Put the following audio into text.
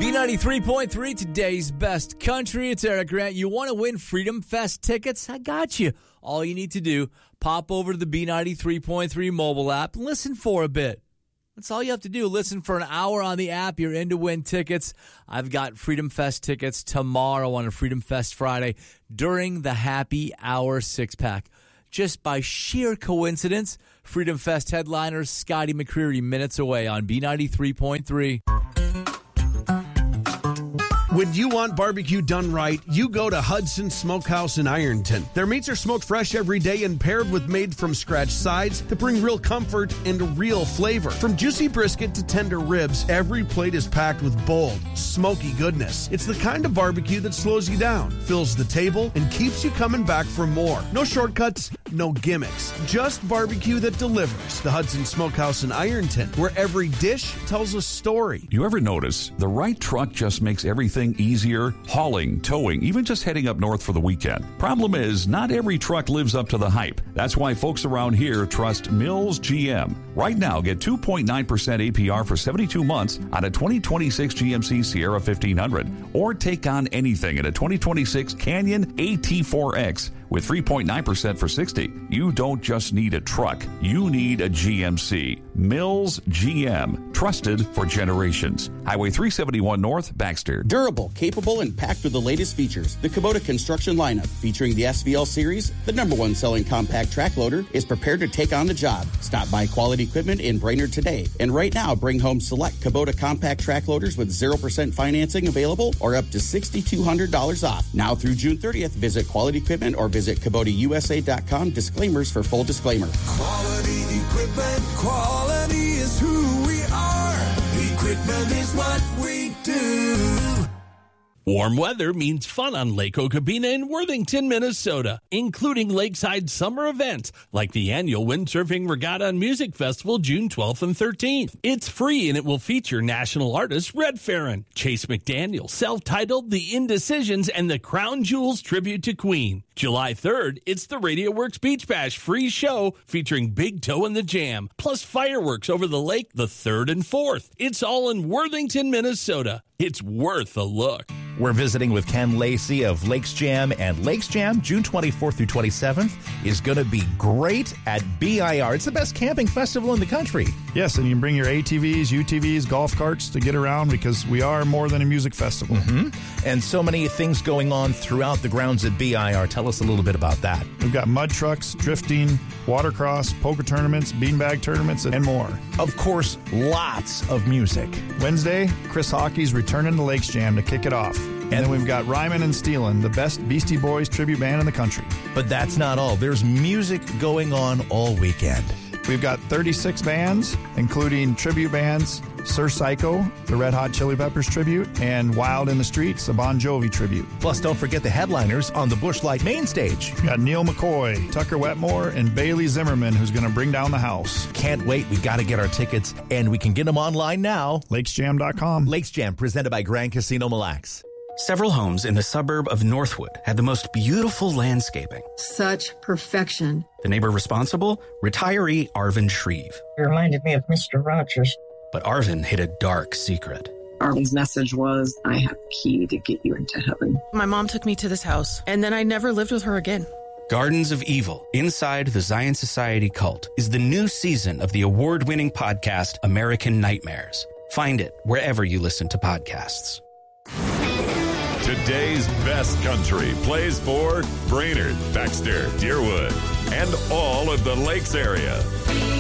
B93.3, today's best country. It's Eric Grant. You want to win Freedom Fest tickets? I got you. All you need to do, pop over to the B93.3 mobile app and listen for a bit. That's all you have to do. Listen for an hour on the app. You're in to win tickets. I've got Freedom Fest tickets tomorrow on a Freedom Fest Friday during the Happy Hour 6-pack. Just by sheer coincidence, Freedom Fest headliner Scotty McCreery minutes away on B93.3. When you want barbecue done right, you go to Hudson Smokehouse in Ironton. Their meats are smoked fresh every day and paired with made-from-scratch sides that bring real comfort and real flavor. From juicy brisket to tender ribs, every plate is packed with bold, smoky goodness. It's the kind of barbecue that slows you down, fills the table, and keeps you coming back for more. No shortcuts, no gimmicks, just barbecue that delivers. The Hudson Smokehouse in Ironton, where every dish tells a story. You ever notice the right truck just makes everything easier? Hauling, towing, even just heading up north for the weekend. Problem is, not every truck lives up to the hype. That's why folks around here trust Mills GM. Right now, get 2.9% APR for 72 months on a 2026 GMC Sierra 1500, or take on anything in a 2026 Canyon AT4X with 3.9% for 60. You don't just need a truck. You need a GMC. Mills GM. Trusted for generations. Highway 371 North, Baxter. Durable, capable, and packed with the latest features. The Kubota construction lineup, featuring the SVL series, the #1 selling compact track loader, is prepared to take on the job. Stop by Quality Equipment in Brainerd today. And right now, bring home select Kubota compact track loaders with 0% financing available or up to $6,200 off. Now through June 30th, visit Quality Equipment or visit KubotaUSA.com. Disclaimers for full disclaimer. Quality Equipment, quality is who we are. Equipment is what we do. Warm weather means fun on Lake Okabena in Worthington, Minnesota, including lakeside summer events like the annual Windsurfing Regatta and Music Festival June 12th and 13th. It's free and it will feature national artists Red Farron, Chase McDaniel, self-titled The Indecisions, and the Crown Jewels tribute to Queen. July 3rd, it's the Radio Works Beach Bash free show featuring Big Toe and the Jam, plus fireworks over the lake the 3rd and 4th. It's all in Worthington, Minnesota. It's worth a look. We're visiting with Ken Lacey of Lakes Jam, and Lakes Jam, June 24th through 27th, is going to be great at BIR. It's the best camping festival in the country. Yes, and you can bring your ATVs, UTVs, golf carts to get around because we are more than a music festival. And so many things going on throughout the grounds at BIR. Tell us a little bit about that. We've got mud trucks, drifting, watercross, poker tournaments, beanbag tournaments, and more. Of course, lots of music. Wednesday, Chris Hockey's returning to Lakes Jam to kick it off. And then we've got Ryman and Steelin', the best Beastie Boys tribute band in the country. But that's not all. There's music going on all weekend. We've got 36 bands, including tribute bands, Sir Psycho, the Red Hot Chili Peppers tribute, and Wild in the Streets, a Bon Jovi tribute. Plus, don't forget the headliners on the Busch Light main stage. We've got Neil McCoy, Tucker Wetmore, and Bailey Zimmerman, who's going to bring down the house. Can't wait. We got to get our tickets, and we can get them online now. LakesJam.com. Lakes Jam, presented by Grand Casino Mille Lacs. Several homes in the suburb of Northwood had the most beautiful landscaping. Such perfection. The neighbor responsible? Retiree Arvin Shreve. It reminded me of Mr. Rogers. But Arvin hid a dark secret. Arvin's message was, I have a key to get you into heaven. My mom took me to this house, and then I never lived with her again. Gardens of Evil, Inside the Zion Society Cult, is the new season of the award-winning podcast American Nightmares. Find it wherever you listen to podcasts. Today's best country plays for Brainerd, Baxter, Deerwood, and all of the Lakes area.